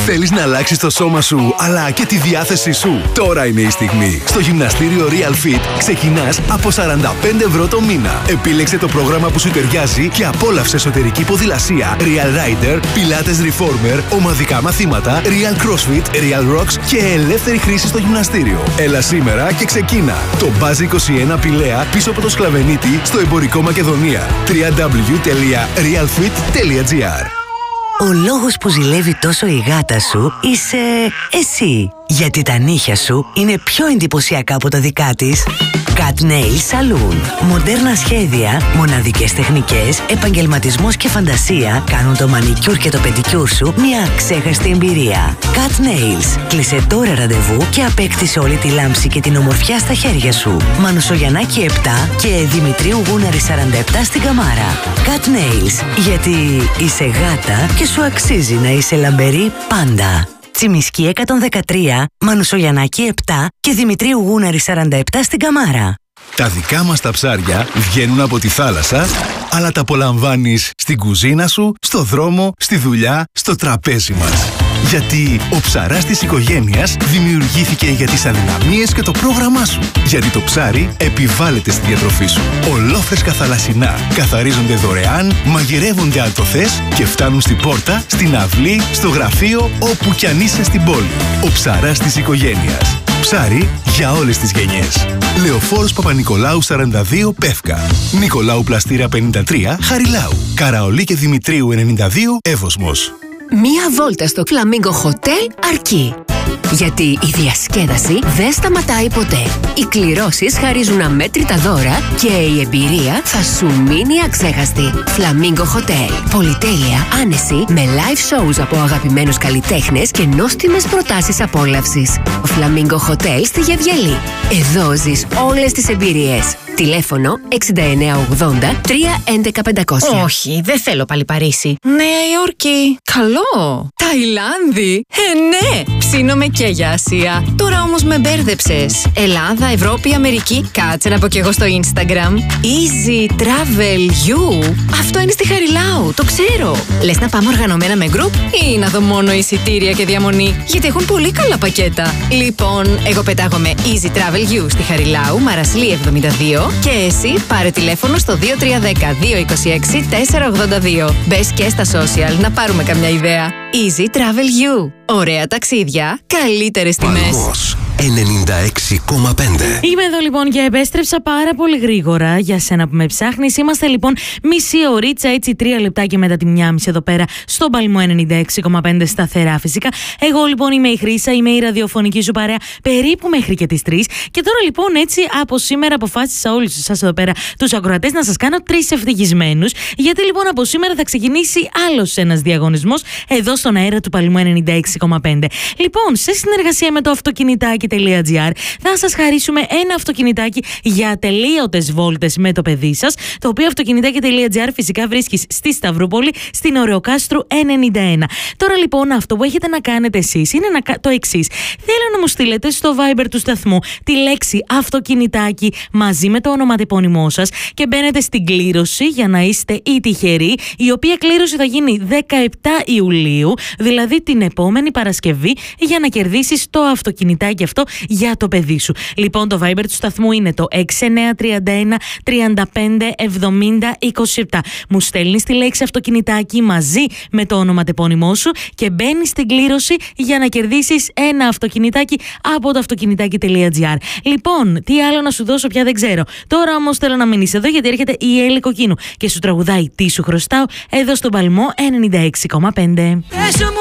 Θέλεις να αλλάξεις το σώμα σου, αλλά και τη διάθεσή σου? Τώρα είναι η στιγμή. Στο γυμναστήριο Real Fit ξεκινάς από 45€ το μήνα. Επίλεξε το πρόγραμμα που σου ταιριάζει και απόλαυσε εσωτερική ποδηλασία, Real Rider, Pilates Reformer, ομαδικά μαθήματα, Real CrossFit, Real Rocks και ελεύθερη χρήση στο γυμναστήριο. Έλα σήμερα και ξεκίνα. Το Buzz 21 Πηλαία πίσω από το Σκλαβενίτη στο εμπορικό Μακεδονία. www.realfit.gr. Ο λόγος που ζηλεύει τόσο η γάτα σου είσαι εσύ. Γιατί τα νύχια σου είναι πιο εντυπωσιακά από τα δικά της. Cat Nail Saloon. Μοντέρνα σχέδια, μοναδικές τεχνικές, επαγγελματισμός και φαντασία κάνουν το μανικιούρ και το πεντικιούρ σου μια ξέχαστη εμπειρία. Cat Nails. Κλείσε τώρα ραντεβού και απέκτησε όλη τη λάμψη και την ομορφιά στα χέρια σου. Μανουσογιαννάκη 7 και Δημητρίου Γούναρη 47 στην Καμάρα. Cat Nails. Γιατί είσαι γάτα και σου αξίζει να είσαι λαμπερή πάντα. Τσιμισκή 113, Μανουσογιαννάκη 7 και Δημητρίου Γούναρη 47 στην Καμάρα. Τα δικά μας τα ψάρια βγαίνουν από τη θάλασσα, αλλά τα απολαμβάνεις στην κουζίνα σου, στο δρόμο, στη δουλειά, στο τραπέζι μας. Γιατί ο ψαράς της οικογένειας δημιουργήθηκε για τις αδυναμίες και το πρόγραμμά σου. Γιατί το ψάρι επιβάλλεται στη διατροφή σου. Ολόφρεσκα θαλασσινά καθαρίζονται δωρεάν, μαγειρεύονται αν το θες και φτάνουν στην πόρτα, στην αυλή, στο γραφείο, όπου κι αν είσαι στην πόλη. Ο ψαράς της οικογένειας. Ψάρι για όλες τις γενιές. Λεωφόρος Παπα-Νικολάου 42 Πεύκα. Νικολάου Πλαστήρα 53 Χαριλάου. Καραολί και Δημητρίου 92 Εύωσμος. Μία βόλτα στο Φλαμίγκο Χοτέλ αρκεί. Γιατί η διασκέδαση δεν σταματάει ποτέ. Οι κληρώσεις χαρίζουν αμέτρητα δώρα και η εμπειρία θα σου μείνει αξέχαστη. Φλαμίγκο Χοτέλ. Πολυτέλεια, άνεση, με live shows από αγαπημένους καλλιτέχνες και νόστιμες προτάσεις απόλαυσης. Φλαμίγκο Χοτέλ στη Γεβγελή. Εδώ ζεις όλες τις εμπειρίες. Τηλέφωνο 6980 311 500. Όχι, δεν θέλω πάλι Παρίσι. Νέα Υόρκη. Καλό. Ταϊλάνδη. Ναι. Ψήνομαι και για Ασία. Τώρα όμως με μπέρδεψες. Ελλάδα, Ευρώπη, Αμερική. Κάτσε να πω κι εγώ στο Instagram. Easy Travel You. Αυτό είναι στη Χαριλάου. Το ξέρω. Λες να πάμε οργανωμένα με group ή να δω μόνο εισιτήρια και διαμονή? Γιατί έχουν πολύ καλά πακέτα. Λοιπόν, εγώ πετάγομαι Easy Travel You στη Χαριλάου, Μαρασλή 72. Και εσύ πάρε τηλέφωνο στο 2310 226 482. Μπες και στα social να πάρουμε καμιά ιδέα. Easy Travel You. Ωραία ταξίδια, καλύτερες τιμές. 96,5. Είμαι εδώ λοιπόν και επέστρεψα πάρα πολύ γρήγορα για σένα που με ψάχνεις. Είμαστε λοιπόν μισή ωρίτσα, έτσι 3 λεπτάκια μετά τη 1:30 εδώ πέρα στον Παλμό 96,5 σταθερά φυσικά. Εγώ λοιπόν είμαι η Χρύσα, είμαι η ραδιοφωνική σου παρέα περίπου μέχρι και τις 3. Και τώρα λοιπόν έτσι από σήμερα αποφάσισα όλους εσάς εδώ πέρα τους ακροατές να σας κάνω 3 ευτυχισμένους. Γιατί λοιπόν από σήμερα θα ξεκινήσει άλλος ένας διαγωνισμός εδώ στον αέρα του Παλμού 96,5. Λοιπόν, σε συνεργασία με το αυτοκινητάκι.gr θα σας χαρίσουμε ένα αυτοκινητάκι για ατελείωτες βόλτες με το παιδί σας, το οποίο αυτοκινητάκι.gr φυσικά βρίσκεις στη Σταυρούπολη, στην Ωρεοκάστρου 91. Τώρα λοιπόν αυτό που έχετε να κάνετε εσείς είναι το εξής. Θέλω να μου στείλετε στο Viber του σταθμού τη λέξη αυτοκινητάκι μαζί με το ονοματεπώνυμό σας και μπαίνετε στην κλήρωση για να είστε οι τυχεροί, η οποία κλήρωση θα γίνει 17 Ιουλίου, δηλαδή την επόμενη Παρασκευή, για να κερδίσεις το αυτοκινητάκι αυτό για το παιδί σου. Λοιπόν, το Viber του σταθμού είναι το 6931 35 70 27. Μου στέλνεις τη λέξη αυτοκινητάκι μαζί με το ονοματεπώνυμό σου και μπαίνεις στην κλήρωση για να κερδίσεις ένα αυτοκινητάκι από το αυτοκινητάκι.gr. Λοιπόν, τι άλλο να σου δώσω πια δεν ξέρω. Τώρα όμως θέλω να μείνεις εδώ γιατί έρχεται η Έλλη Κοκκίνου και σου τραγουδάει «Τι σου χρωστάω» εδώ στον Παλμό 96,5.